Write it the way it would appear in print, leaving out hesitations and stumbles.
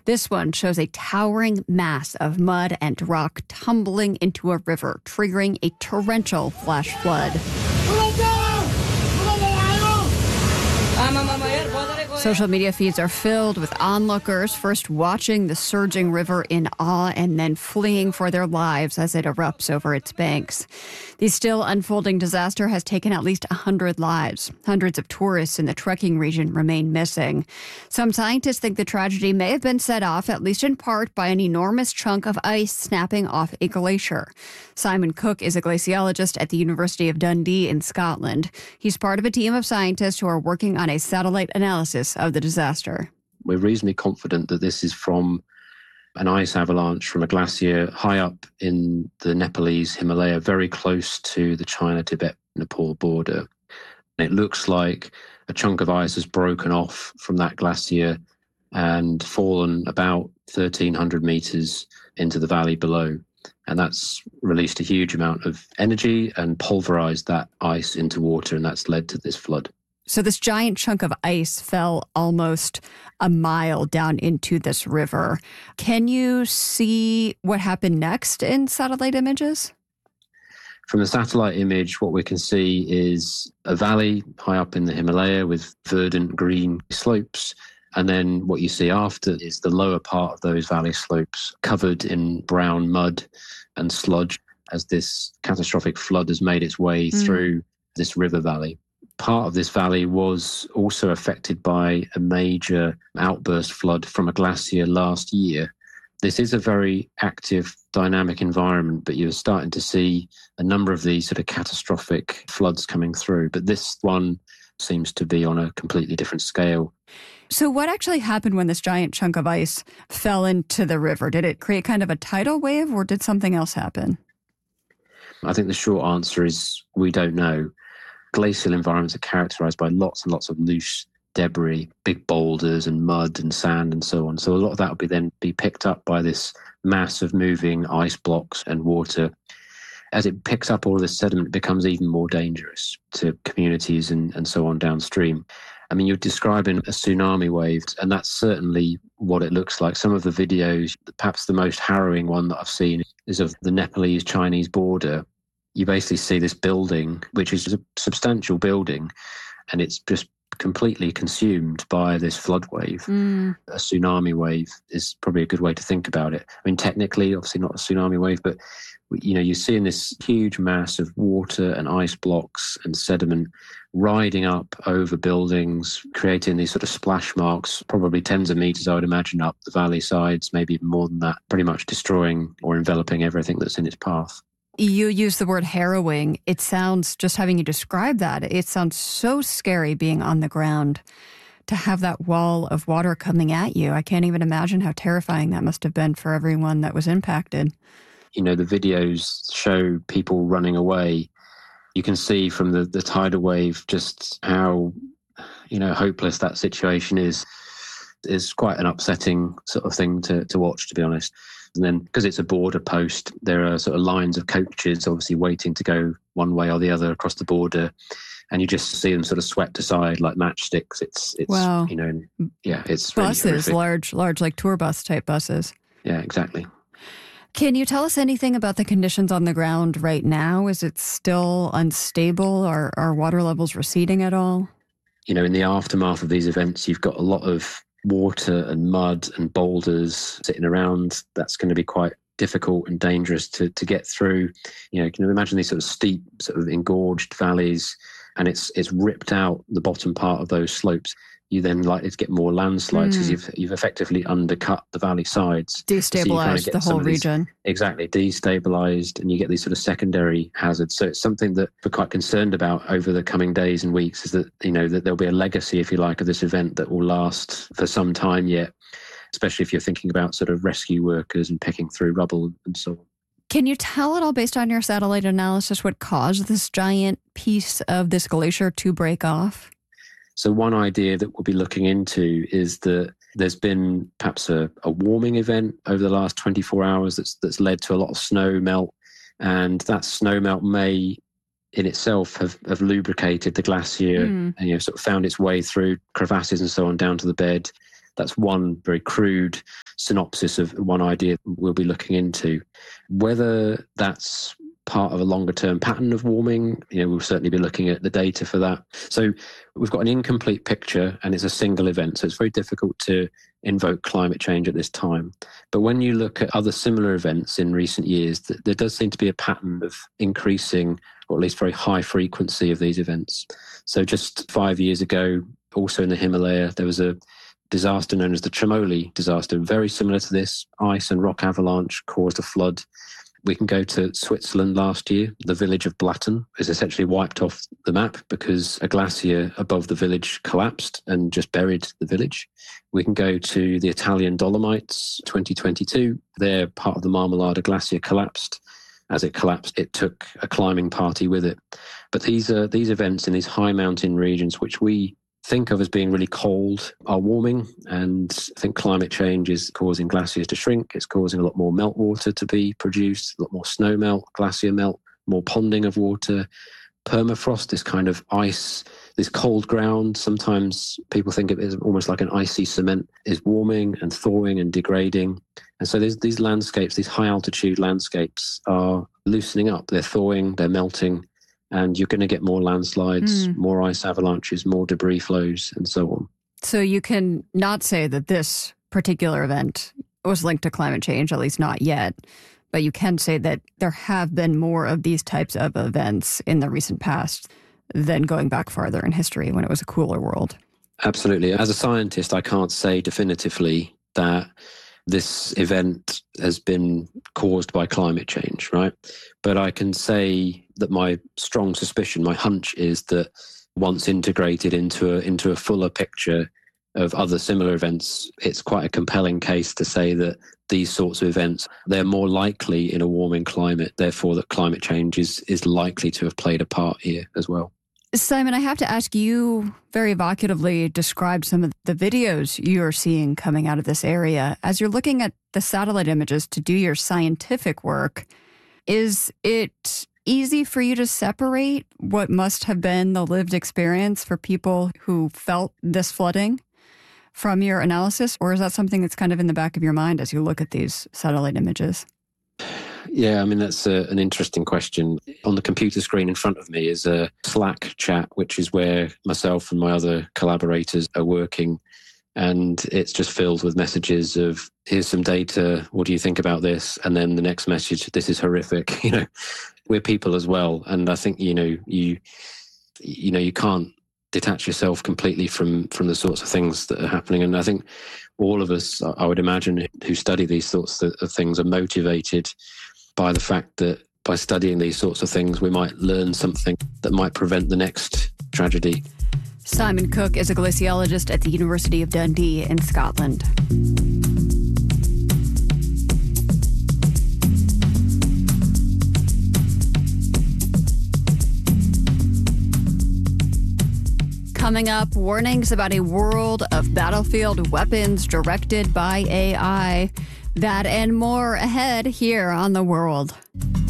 This one shows a towering mass of mud and rock tumbling into a river, triggering a torrential flash flood. Social media feeds are filled with onlookers, first watching the surging river in awe and then fleeing for their lives as it erupts over its banks. The still unfolding disaster has taken at least 100 lives. Hundreds of tourists in the trekking region remain missing. Some scientists think the tragedy may have been set off, at least in part, by an enormous chunk of ice snapping off a glacier. Simon Cook is a glaciologist at the University of Dundee in Scotland. He's part of a team of scientists who are working on a satellite analysis of the disaster. We're reasonably confident that this is from an ice avalanche from a glacier high up in the Nepalese Himalaya, very close to the China-Tibet-Nepal border. And it looks like a chunk of ice has broken off from that glacier and fallen about 1,300 meters into the valley below. And that's released a huge amount of energy and pulverized that ice into water, and that's led to this flood. So this giant chunk of ice fell almost a mile down into this river. Can you see what happened next in satellite images? From the satellite image, what we can see is a valley high up in the Himalaya with verdant green slopes. And then what you see after is the lower part of those valley slopes covered in brown mud and sludge as this catastrophic flood has made its way through this river valley. Part of this valley was also affected by a major outburst flood from a glacier last year. This is a very active, dynamic environment, but you're starting to see a number of these sort of catastrophic floods coming through. But this one seems to be on a completely different scale. So what actually happened when this giant chunk of ice fell into the river? Did it create kind of a tidal wave, or did something else happen? I think the short answer is we don't know. Glacial environments are characterized by lots and lots of loose debris, big boulders and mud and sand and so on. So a lot of that will then be picked up by this mass of moving ice blocks and water. As it picks up all of this sediment, it becomes even more dangerous to communities and so on downstream. I mean, you're describing a tsunami wave, and that's certainly what it looks like. Some of the videos, perhaps the most harrowing one that I've seen is of the Nepalese-Chinese border. You basically see this building, which is a substantial building, and it's just completely consumed by this flood wave. A tsunami wave is probably a good way to think about it. I mean, technically, obviously not a tsunami wave, but you're seeing this huge mass of water and ice blocks and sediment riding up over buildings, creating these sort of splash marks, probably tens of meters, I would imagine, up the valley sides, maybe even more than that, pretty much destroying or enveloping everything that's in its path. You use the word harrowing. It sounds, just having you describe that, it sounds so scary being on the ground to have that wall of water coming at you. I can't even imagine how terrifying that must have been for everyone that was impacted. The videos show people running away. You can see from the tidal wave just how, hopeless that situation is quite an upsetting sort of thing to watch, to be honest. And then because it's a border post, there are sort of lines of coaches obviously waiting to go one way or the other across the border. And you just see them sort of swept aside like matchsticks. It's wow. It's buses, really large like tour bus type buses. Yeah, exactly. Can you tell us anything about the conditions on the ground right now? Is it still unstable? Are water levels receding at all? In the aftermath of these events, you've got a lot of water and mud and boulders sitting around. That's going to be quite difficult and dangerous to get through. Can you imagine these sort of steep, sort of engorged valleys, and it's ripped out the bottom part of those slopes. You then likely to get more landslides because you've effectively undercut the valley sides. Destabilized the whole region. Exactly, destabilized, and you get these sort of secondary hazards. So it's something that we're quite concerned about over the coming days and weeks, is that, that there'll be a legacy, if you like, of this event that will last for some time yet, especially if you're thinking about sort of rescue workers and picking through rubble and so on. Can you tell at all, based on your satellite analysis, what caused this giant piece of this glacier to break off? So one idea that we'll be looking into is that there's been perhaps a warming event over the last 24 hours that's led to a lot of snow melt. And that snow melt may in itself have lubricated the glacier and sort of found its way through crevasses and so on down to the bed. That's one very crude synopsis of one idea we'll be looking into. Whether that's part of a longer term pattern of warming, we'll certainly be looking at the data for that. So we've got an incomplete picture and it's a single event. So it's very difficult to invoke climate change at this time. But when you look at other similar events in recent years, there does seem to be a pattern of increasing, or at least very high frequency of these events. So just 5 years ago, also in the Himalaya, there was a disaster known as the Chamoli disaster, very similar to this. Ice and rock avalanche caused a flood. We can go to Switzerland last year. The village of Blatten is essentially wiped off the map because a glacier above the village collapsed and just buried the village. We can go to the Italian Dolomites, 2022. There, part of the Marmolada Glacier collapsed. As it collapsed, it took a climbing party with it. But these events in these high mountain regions, which we think of as being really cold, are warming. And I think climate change is causing glaciers to shrink. It's causing a lot more meltwater to be produced, a lot more snow melt, glacier melt, more ponding of water. Permafrost, this kind of ice, this cold ground, sometimes people think of it as almost like an icy cement, is warming and thawing and degrading. And so these landscapes, these high altitude landscapes are loosening up. They're thawing, they're melting. And you're going to get more landslides, more ice avalanches, more debris flows, and so on. So you can not say that this particular event was linked to climate change, at least not yet. But you can say that there have been more of these types of events in the recent past than going back farther in history when it was a cooler world. Absolutely. As a scientist, I can't say definitively that this event has been caused by climate change, right? But I can say that my strong suspicion, my hunch is that once integrated into a fuller picture of other similar events, it's quite a compelling case to say that these sorts of events, they're more likely in a warming climate, therefore that climate change is likely to have played a part here as well. Simon, I have to ask, you very evocatively described some of the videos you're seeing coming out of this area. As you're looking at the satellite images to do your scientific work, is it easy for you to separate what must have been the lived experience for people who felt this flooding from your analysis? Or is that something that's kind of in the back of your mind as you look at these satellite images? Yeah, I mean, that's an interesting question. On the computer screen in front of me is a Slack chat, which is where myself and my other collaborators are working. And it's just filled with messages of, here's some data, what do you think about this? And then the next message, this is horrific. We're people as well. And I think, you can't detach yourself completely from the sorts of things that are happening. And I think all of us, I would imagine, who study these sorts of things are motivated by the fact that by studying these sorts of things, we might learn something that might prevent the next tragedy. Simon Cook is a glaciologist at the University of Dundee in Scotland. Coming up, warnings about a world of battlefield weapons directed by AI. That and more ahead here on The World.